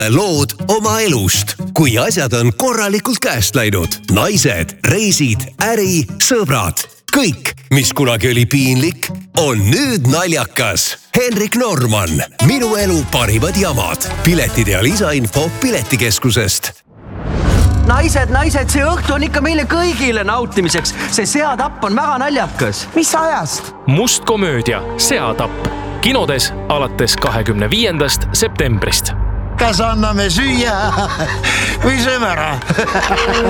lood oma elust, kui asjad on korralikult käest läinud. Naised, reisid, äri, sõbrad. Kõik, mis kunagi oli piinlik, on nüüd naljakas. Henrik Norman, minu elu parimad jamad. Piletid ja lisainfo Piletikeskusest. Naised, see õhtu on ikka meile kõigile nautimiseks. See seatapp on väga naljakas. Mis ajast? Must komöödia Seatapp. Kinodes alates 25. septembrist. Kas anname süüa või sööme ära?